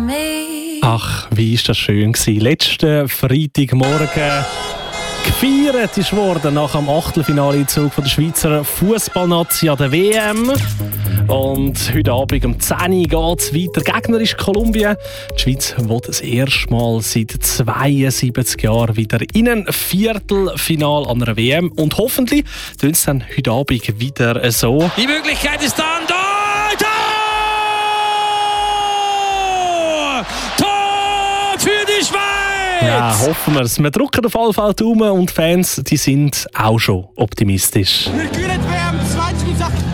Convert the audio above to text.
me. Ach, wie ist das schön gewesen. Letzten Freitagmorgen gefeiert ist worden nach dem Achtelfinaleinzug von der Schweizer Fußballnazi an der WM. Und heute Abend um 10 Uhr geht es weiter. Gegner ist Kolumbien. Die Schweiz will das erste Mal seit 72 Jahren wieder in ein Viertelfinal an einer WM. Und hoffentlich tun es dann heute Abend wieder so. Die Möglichkeit ist da. Tor für die Schweiz! Ja, hoffen wir es. Wir drücken auf alle Fälle die Daumen und die Fans, die sind auch schon optimistisch. Wir gewinnen WM 2018.